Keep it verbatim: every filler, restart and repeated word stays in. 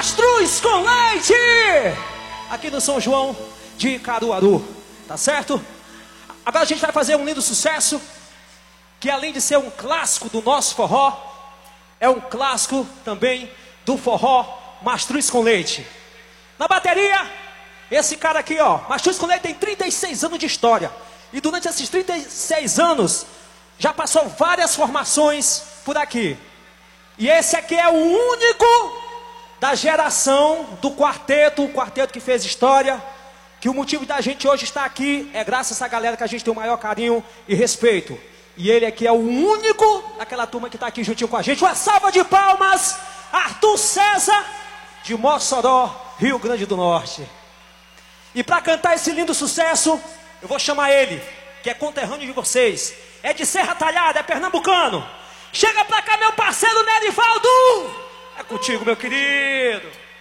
Mastruz com Leite, aqui no São João de Caruaru, tá certo? Agora a gente vai fazer um lindo sucesso, que além de ser um clássico do nosso forró, é um clássico também do forró Mastruz com Leite. Na bateria, esse cara aqui, ó, Mastruz com Leite tem trinta e seis anos de história. E durante esses trinta e seis anos, já passou várias formações por aqui. E esse aqui é o único da geração do quarteto, o quarteto que fez história, que o motivo da gente hoje estar aqui é graças a essa galera que a gente tem o maior carinho e respeito. E ele aqui é o único daquela turma que está aqui juntinho com a gente. Uma salva de palmas, Arthur César, de Mossoró, Rio Grande do Norte. E para cantar esse lindo sucesso, eu vou chamar ele, que é conterrâneo de vocês. É de Serra Talhada, é pernambucano. Chega pra cá, meu parceiro Nerivaldo. É contigo, meu querido.